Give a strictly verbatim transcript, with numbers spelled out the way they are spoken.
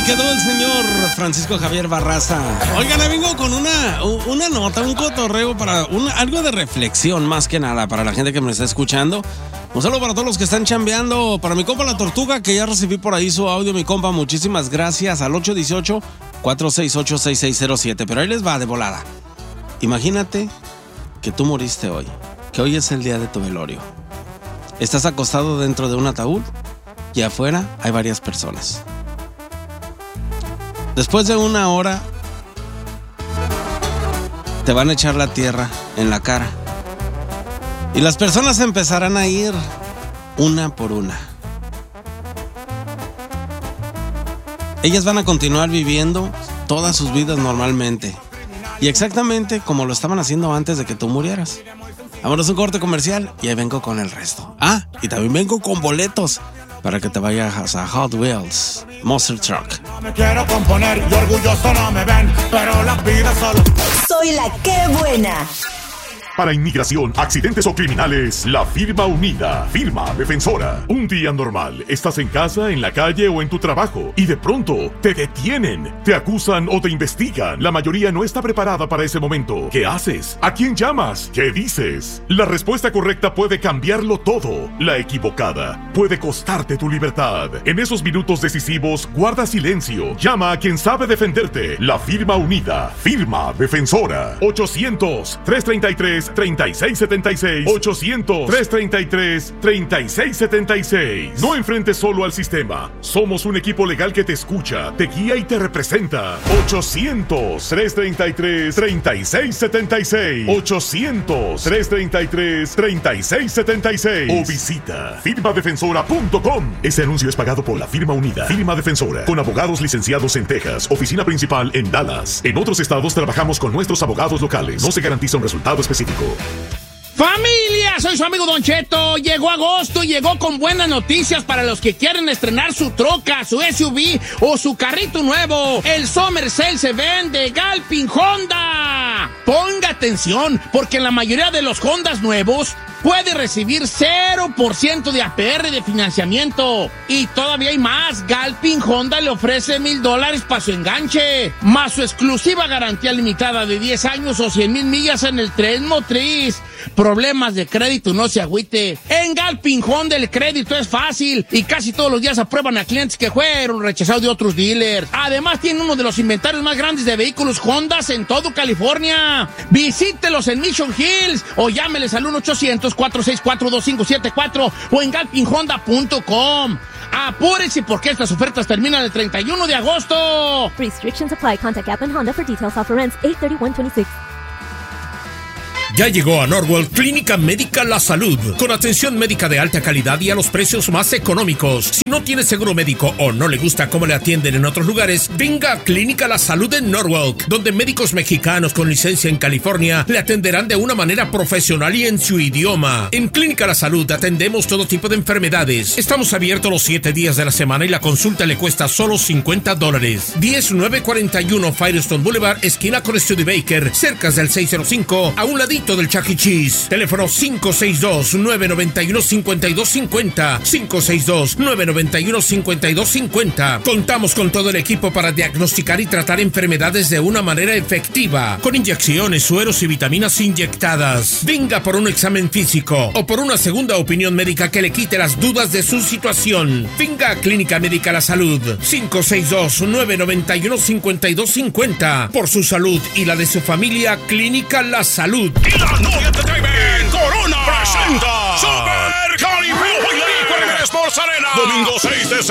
quedó el señor Francisco Javier Barraza. Oigan, vengo con una, una nota, un cotorreo para una, algo de reflexión más que nada para la gente que me está escuchando. Un saludo para todos los que están chambeando. Para mi compa La Tortuga, que ya recibí por ahí su audio, mi compa, muchísimas gracias al ocho uno ocho, cuatro seis ocho, seis seis cero siete. Pero ahí les va de volada. Imagínate que tú moriste hoy, que hoy es el día de tu velorio. Estás acostado dentro de un ataúd y afuera hay varias personas. Después de una hora te van a echar la tierra en la cara y las personas empezarán a ir una por una. Ellas van a continuar viviendo todas sus vidas normalmente y exactamente como lo estaban haciendo antes de que tú murieras. Vámonos a un corte comercial y ahí vengo con el resto. Ah, y también vengo con boletos para que te vayas a Hot Wheels Monster Truck. No me quiero componer y orgulloso no me ven, pero la vida solo. Soy la que buena. Para inmigración, accidentes o criminales, la firma unida, firma defensora. Un día normal, estás en casa, en la calle o en tu trabajo y de pronto te detienen, te acusan o te investigan. La mayoría no está preparada para ese momento. ¿Qué haces? ¿A quién llamas? ¿Qué dices? La respuesta correcta puede cambiarlo todo. La equivocada puede costarte tu libertad. En esos minutos decisivos, guarda silencio. Llama a quien sabe defenderte. La firma unida, firma defensora. ochocientos, trescientos treinta y tres, treinta y seis setenta y seis. ochocientos, trescientos treinta y tres, treinta y seis setenta y seis. No enfrentes solo al sistema. Somos un equipo legal que te escucha, te guía y te representa. ochocientos, trescientos treinta y tres, treinta y seis setenta y seis. ochocientos, trescientos treinta y tres, treinta y seis setenta y seis. O visita firma defensora punto com. Este anuncio es pagado por la firma unida. Firma Defensora, con abogados licenciados en Texas. Oficina principal en Dallas. En otros estados trabajamos con nuestros abogados locales. No se garantiza un resultado específico. ¡Familia! Soy su amigo Don Cheto. Llegó agosto y llegó con buenas noticias para los que quieren estrenar su troca, su S U V o su carrito nuevo. El Summer Sale se vende Galpin Honda. Ponga atención, porque en la mayoría de los Hondas nuevos puede recibir cero por ciento de A P R de financiamiento. Y todavía hay más. Galpin Honda le ofrece mil dólares para su enganche, más su exclusiva garantía limitada de diez años o cien mil millas en el tren motriz. Problemas de crédito, no se agüite. En Galpin Honda el crédito es fácil y casi todos los días aprueban a clientes que fueron rechazados de otros dealers. Además tienen uno de los inventarios más grandes de vehículos Honda en todo California. Visítelos en Mission Hills o llámeles al uno ochocientos, cuatro seis cuatro, dos cinco siete cuatro o en galpin honda punto com. Apúrense porque estas ofertas terminan el treinta y uno de agosto. Restrictions apply. Contact Galpin Honda for details. Offer ends eight thirty-one twenty-six. Ya llegó a Norwell Clínica Médica La Salud, con atención médica de alta calidad y a los precios más económicos. Si no tiene seguro médico o no le gusta cómo le atienden en otros lugares, venga a Clínica La Salud en Norwalk, donde médicos mexicanos con licencia en California le atenderán de una manera profesional y en su idioma. En Clínica La Salud atendemos todo tipo de enfermedades. Estamos abiertos los siete días de la semana y la consulta le cuesta solo cincuenta dólares. diez nueve cuarenta y uno Firestone Boulevard, esquina con Studebaker, cerca del seiscientos cinco, a un ladito del Chuck E. Cheese. Teléfono cinco seis dos, nueve nueve uno, cinco dos cinco cero. cinco seis dos, nueve nueve uno, cinco dos cinco cero. Contamos con todo el equipo para diagnosticar y tratar enfermedades de una manera efectiva, con inyecciones, sueros y vitaminas inyectadas. Venga por un examen físico o por una segunda opinión médica que le quite las dudas de su situación. Venga a Clínica Médica La Salud. cinco seis dos, nueve nueve uno, cinco dos cinco cero. Por su salud y la de su familia, Clínica La Salud. La Noria Entertainment Corona presenta Super Caribe Sports Arena. Domingo seis de